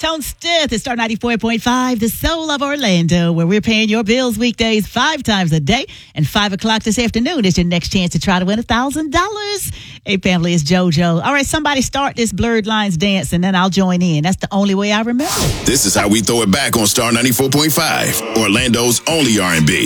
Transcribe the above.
Tone Stith at Star 94.5, the soul of Orlando, where we're paying your bills weekdays 5 times a day. And 5 o'clock this afternoon is your next chance to try to win $1,000. Hey, family, it's JoJo. All right, somebody start this Blurred Lines dance, and then I'll join in. That's the only way I remember. This is how we throw it back on Star 94.5, Orlando's only R&B.